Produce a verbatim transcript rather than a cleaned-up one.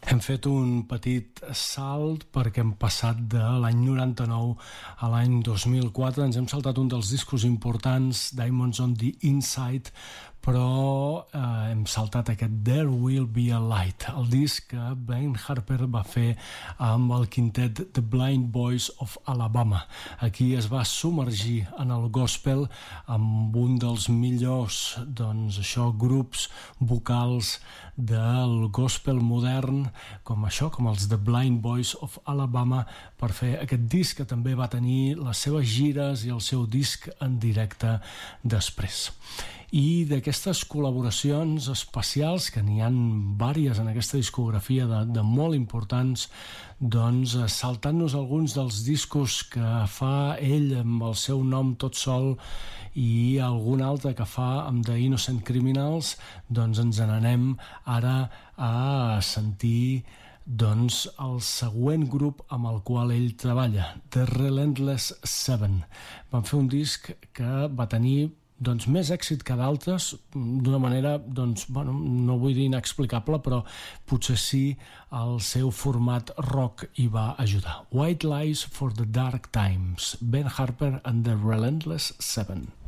Hem fet un petit salt perquè hem passat de l'any noranta-nou a l'any dos mil quatre. Ens hem saltat un dels discos importants, Diamonds on the Inside, però eh, hem saltat aquest There Will Be a Light, el disc que Ben Harper va fer amb el quintet The Blind Boys of Alabama. Aquí es va submergir en el gospel amb un dels millors, doncs això, grups vocals del gospel modern, com això, com els The Blind Boys of Alabama, per fer aquest disc que també va tenir les seves gires i el seu disc en directe després. I d'aquestes col·laboracions especials, que n'hi han vàries en aquesta discografia de, de molt importants, doncs saltant-nos alguns dels discos que fa ell amb el seu nom tot sol i algun altre que fa amb The Innocent Criminals, doncs ens n'anem ara a sentir doncs el següent grup amb el qual ell treballa, The Relentless Seven. Van fer un disc que va tenir doncs més èxit que d'altres, d'una manera, doncs, bueno, no vull dir inexplicable, però potser sí el seu format rock hi va ajudar. White Lies for the Dark Times, Ben Harper and the Relentless Seven.